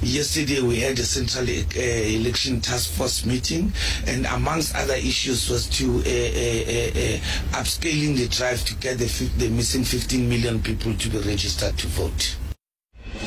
Yesterday we had a central election task force meeting, and amongst other issues was to upscaling the drive to get the missing 15 million people to be registered to vote.